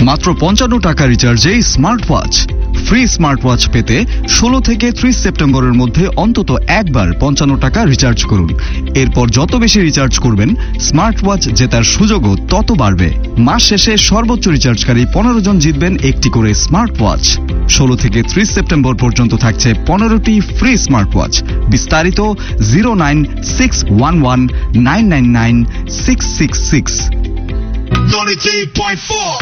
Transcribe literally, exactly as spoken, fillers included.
মাত্র পঞ্চান্ন টাকা রিচার্জে smart watch. Free smart watch পেতে ষোলো থেকে ত্রিশ সেপ্টেম্বরের মধ্যে অন্তত একবার পঞ্চান্ন টাকা রিচার্জ করুন। এরপর যত বেশি রিচার্জ করবেন স্মার্ট ওয়াচ জেতার সুযোগও তত বাড়বে। মাস শেষে সর্বোচ্চ রিচার্জকারী পনেরো জন জিতবেন একটি করে স্মার্ট ওয়াচ। ষোলো থেকে ত্রিশ সেপ্টেম্বর পর্যন্ত থাকছে পনেরোটি ফ্রি স্মার্ট ওয়াচ। বিস্তারিত zero nine six one one nine nine nine six six six.